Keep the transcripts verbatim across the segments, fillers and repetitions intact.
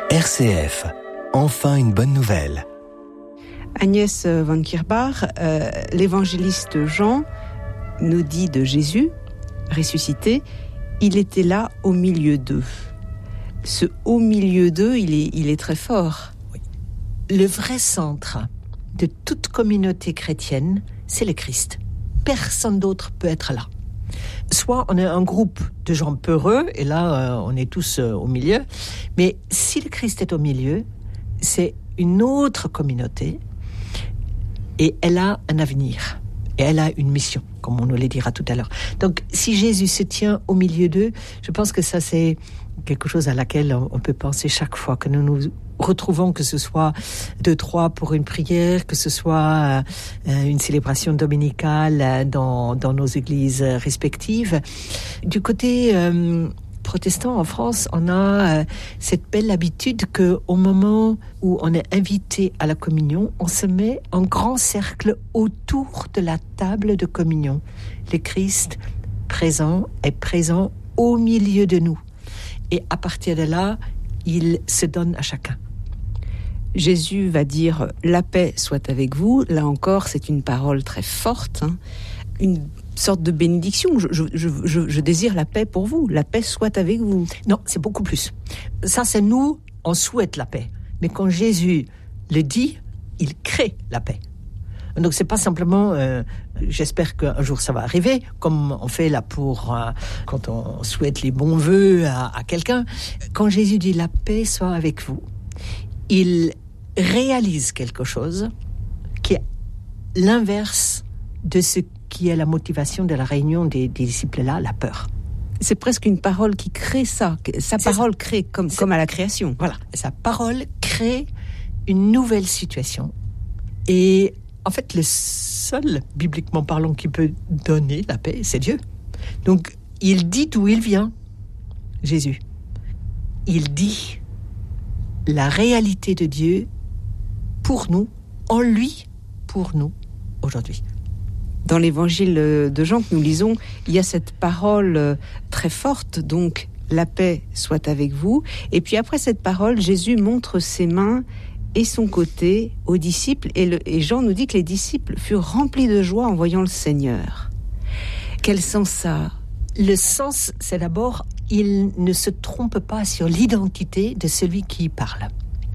R C F, enfin une bonne nouvelle. Agnès van Kierbach, euh, l'évangéliste Jean nous dit de Jésus, ressuscité, il était là au milieu d'eux. Ce au milieu d'eux, il est, il est très fort. Oui. Le vrai centre de toute communauté chrétienne, c'est le Christ. Personne d'autre peut être là. Soit on est un groupe de gens peureux, et là, euh, on est tous euh, au milieu. Mais si le Christ est au milieu, c'est une autre communauté, et elle a un avenir, et elle a une mission, comme on nous le dira tout à l'heure. Donc, si Jésus se tient au milieu d'eux, je pense que ça, c'est quelque chose à laquelle on peut penser chaque fois que nous nous retrouvons, que ce soit deux, trois pour une prière, que ce soit euh, une célébration dominicale dans, dans nos églises respectives. Du côté euh, protestant en France, on a euh, cette belle habitude qu'au moment où on est invité à la communion, on se met en grand cercle autour de la table de communion. Le Christ présent est présent au milieu de nous. Et à partir de là, il se donne à chacun. Jésus va dire « La paix soit avec vous ». Là encore, c'est une parole très forte, hein, une sorte de bénédiction. Je, je, je, je désire la paix pour vous. La paix soit avec vous. Non, c'est beaucoup plus. Ça, c'est nous, on souhaite la paix. Mais quand Jésus le dit, il crée la paix. Donc, c'est pas simplement, euh, j'espère qu'un jour ça va arriver, comme on fait là pour, euh, quand on souhaite les bons vœux à, à quelqu'un. Quand Jésus dit la paix soit avec vous, il réalise quelque chose qui est l'inverse de ce qui est la motivation de la réunion des, des disciples là, la peur. C'est presque une parole qui crée ça. Sa c'est parole ça. crée comme, comme à la création. Voilà, sa parole crée une nouvelle situation. Et en fait, le seul, bibliquement parlant, qui peut donner la paix, c'est Dieu. Donc, il dit d'où il vient, Jésus. Il dit la réalité de Dieu pour nous, en lui, pour nous, aujourd'hui. Dans l'évangile de Jean que nous lisons, il y a cette parole très forte, donc la paix soit avec vous. Et puis après cette parole, Jésus montre ses mains et son côté aux disciples. Et, le, et Jean nous dit que les disciples furent remplis de joie en voyant le Seigneur. Quel sens ça a ? Le sens, c'est d'abord, il ne se trompe pas sur l'identité de celui qui parle.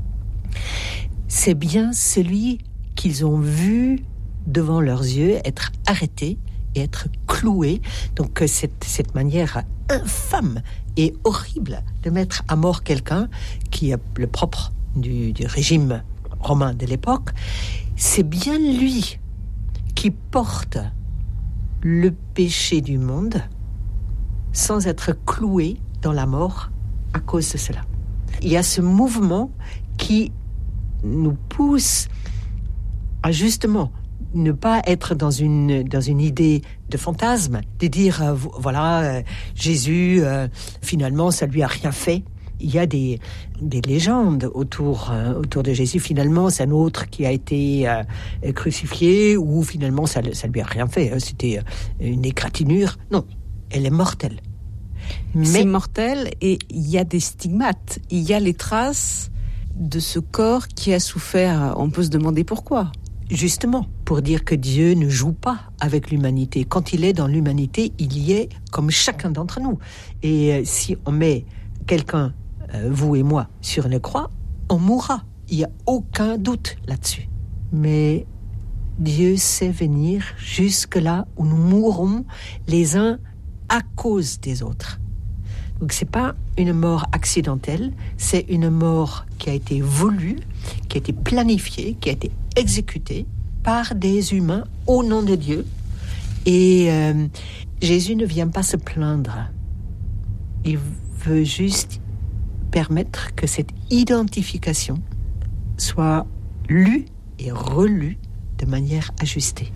C'est bien celui qu'ils ont vu devant leurs yeux être arrêté et être cloué. Donc cette, cette manière infâme et horrible de mettre à mort quelqu'un qui est le propre du, du régime romain de l'époque, c'est bien lui qui porte le péché du monde sans être cloué dans la mort à cause de cela. Il y a ce mouvement qui nous pousse à justement ne pas être dans une, dans une idée de fantasme, de dire, euh, voilà, euh, Jésus, euh, finalement, ça lui a rien fait. Il y a des, des légendes autour, euh, autour de Jésus. Finalement, c'est un autre qui a été euh, crucifié, ou finalement, ça, ça lui a rien fait. C'était une égratignure. Non, elle est mortelle. Mais c'est mortel, et il y a des stigmates. Il y a les traces de ce corps qui a souffert. On peut se demander pourquoi. Justement, pour dire que Dieu ne joue pas avec l'humanité. Quand il est dans l'humanité, il y est comme chacun d'entre nous. Et euh, si on met quelqu'un, euh, vous et moi, sur une croix, on mourra. Il n'y a aucun doute là-dessus. Mais Dieu sait venir jusque là où nous mourrons les uns à cause des autres. Donc c'est pas une mort accidentelle, c'est une mort qui a été voulue, qui a été planifiée, qui a été exécutée par des humains au nom de Dieu. Et euh, Jésus ne vient pas se plaindre. Il veut juste permettre que cette identification soit lue et relue de manière ajustée.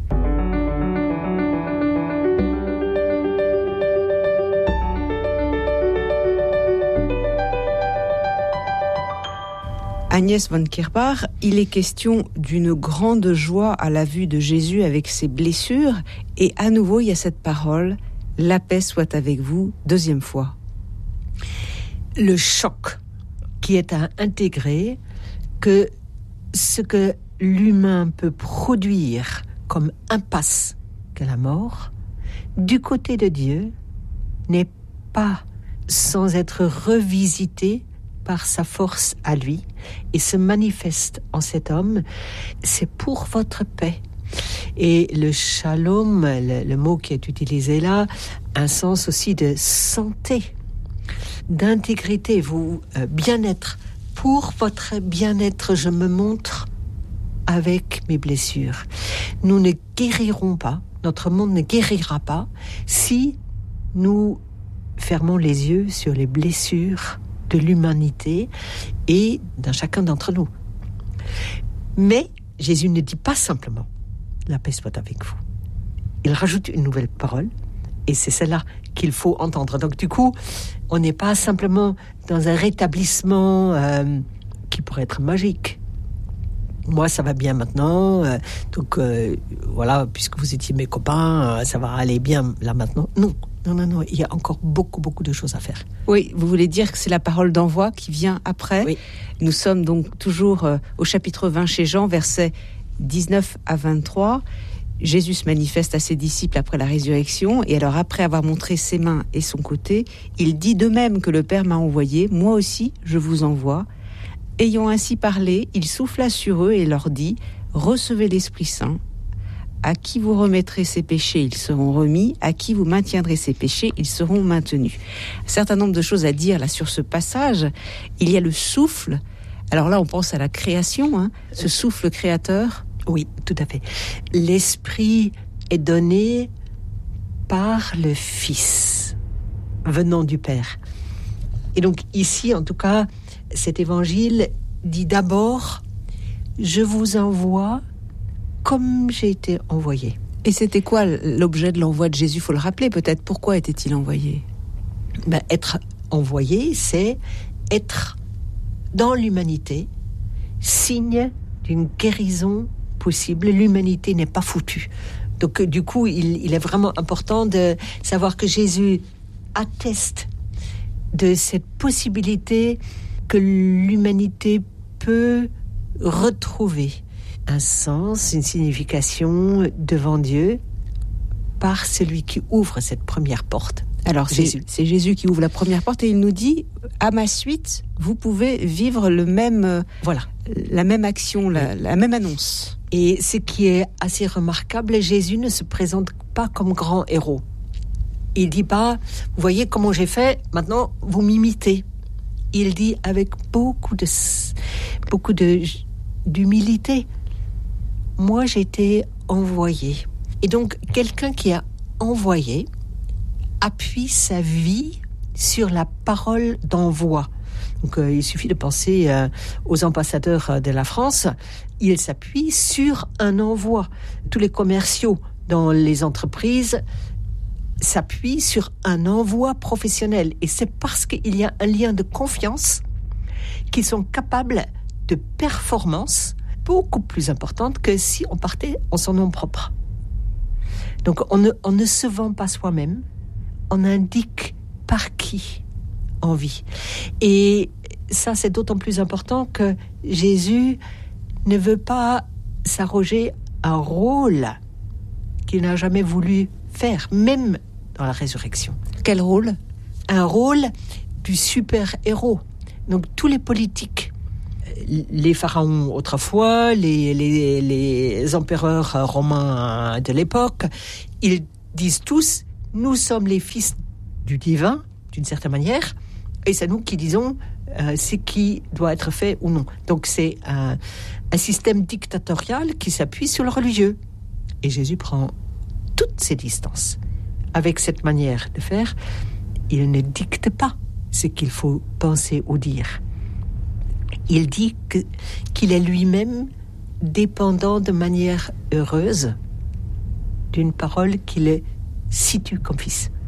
Agnès van Kierbach, il est question d'une grande joie à la vue de Jésus avec ses blessures, et à nouveau il y a cette parole, la paix soit avec vous, deuxième fois. Le choc qui qui est à intégrer que ce que l'humain peut produire comme impasse que la mort, du côté de Dieu, n'est pas sans être revisité par sa force à lui et se manifeste en cet homme, c'est pour votre paix. Et le shalom, le, le mot qui est utilisé là, a un sens aussi de santé, d'intégrité, vous, euh, bien-être. Pour votre bien-être, je me montre avec mes blessures. Nous ne guérirons pas, notre monde ne guérira pas si nous fermons les yeux sur les blessures de l'humanité et d'un chacun d'entre nous. Mais Jésus ne dit pas simplement « la paix soit avec vous ». Il rajoute une nouvelle parole et c'est celle-là qu'il faut entendre. Donc du coup, on n'est pas simplement dans un rétablissement euh, qui pourrait être magique. Moi, ça va bien maintenant, euh, donc euh, voilà, puisque vous étiez mes copains, euh, ça va aller bien là maintenant. Non, non, non, non, il y a encore beaucoup, beaucoup de choses à faire. Oui, vous voulez dire que c'est la parole d'envoi qui vient après. Oui. Nous sommes donc toujours euh, au chapitre vingt chez Jean, versets dix-neuf à vingt-trois. Jésus se manifeste à ses disciples après la résurrection, et alors après avoir montré ses mains et son côté, il dit de même que le Père m'a envoyé, moi aussi je vous envoie. Ayant ainsi parlé, il souffla sur eux et leur dit « Recevez l'Esprit Saint. À qui vous remettrez ses péchés, ils seront remis. À qui vous maintiendrez ses péchés, ils seront maintenus. » Un certain nombre de choses à dire là sur ce passage. Il y a le souffle. Alors là, on pense à la création, hein, ce souffle créateur. Oui, tout à fait. L'Esprit est donné par le Fils, venant du Père. Et donc ici, en tout cas, cet évangile dit d'abord « Je vous envoie comme j'ai été envoyé ». Et c'était quoi l'objet de l'envoi de Jésus ? Il faut le rappeler peut-être. Pourquoi était-il envoyé ? Ben, être envoyé, c'est être dans l'humanité, signe d'une guérison possible. L'humanité n'est pas foutue. Donc du coup, il, il est vraiment important de savoir que Jésus atteste de cette possibilité que l'humanité peut retrouver un sens, une signification devant Dieu par celui qui ouvre cette première porte. Alors c'est Jésus. c'est Jésus qui ouvre la première porte et il nous dit « À ma suite, vous pouvez vivre le même, voilà. la même action, la, la même annonce. » Et ce qui est assez remarquable, Jésus ne se présente pas comme grand héros. Il dit pas « Vous voyez comment j'ai fait, maintenant vous m'imitez ». Il dit avec beaucoup de beaucoup de d'humilité. Moi, j'ai été envoyé. Et donc, quelqu'un qui a envoyé appuie sa vie sur la parole d'envoi. Donc, euh, il suffit de penser euh, aux ambassadeurs de la France. Ils s'appuient sur un envoi. Tous les commerciaux dans les entreprises s'appuie sur un envoi professionnel. Et c'est parce qu'il y a un lien de confiance qu'ils sont capables de performance beaucoup plus importante que si on partait en son nom propre. Donc on ne, on ne se vend pas soi-même, on indique par qui on vit. Et ça, c'est d'autant plus important que Jésus ne veut pas s'arroger un rôle qu'il n'a jamais voulu faire, même dans la résurrection. Quel rôle ? Un rôle du super-héros. Donc tous les politiques, les pharaons autrefois, les, les, les empereurs romains de l'époque, ils disent tous « Nous sommes les fils du divin », d'une certaine manière, et c'est nous qui disons euh, ce qui doit être fait ou non. Donc c'est un, un système dictatorial qui s'appuie sur le religieux. Et Jésus prend toutes ses distances. Avec cette manière de faire, il ne dicte pas ce qu'il faut penser ou dire. Il dit que, qu'il est lui-même dépendant de manière heureuse d'une parole qu'il situe comme fils.